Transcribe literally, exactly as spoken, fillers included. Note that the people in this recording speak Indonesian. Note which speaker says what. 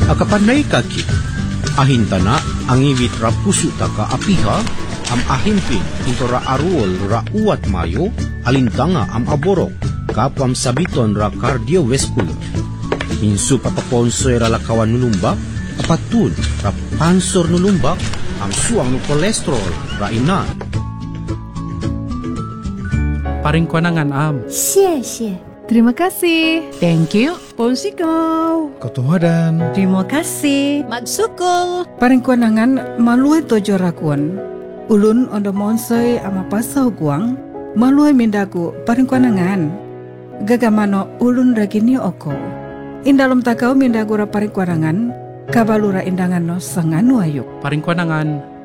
Speaker 1: Akapanay kaki, ahintana ang iwit ra puso taka apiha, am ahimpin into ra aruol ra uwat mayo, alintanga am aborok, kapam sabiton ra cardiovascular. Insu papaponsoy ra lakawan nulumba, apatun ra pansor nulumba, am suang no kolesterol ra inan.
Speaker 2: Paring kwanangan am.
Speaker 3: 谢谢
Speaker 4: Terima kasih.
Speaker 5: Thank you.
Speaker 4: Ponsikaw.
Speaker 6: Katuhadan.
Speaker 5: Terima kasih.
Speaker 3: Magsukol
Speaker 4: Paring kwanangan maluay tojo rakun. Ulun ondo monsay ama pasaw guang. Maluay mindaku paring kwanangan. Gagamano ulun ragini oko. Indalom takau mindagu ra paring kwanangan. Kabalura indangan no sanganu ayuk.
Speaker 2: Paring kwanangan.